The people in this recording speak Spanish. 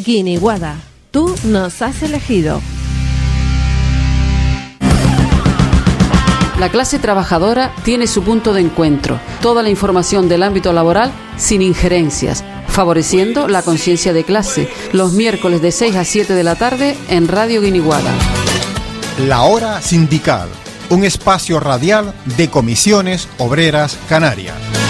Guiniguada, tú nos has elegido. La clase trabajadora tiene su punto de encuentro. Toda la información del ámbito laboral sin injerencias, favoreciendo la conciencia de clase. Los miércoles de 6 a 7 de la tarde en Radio Guiniguada. La Hora Sindical, un espacio radial de Comisiones Obreras Canarias.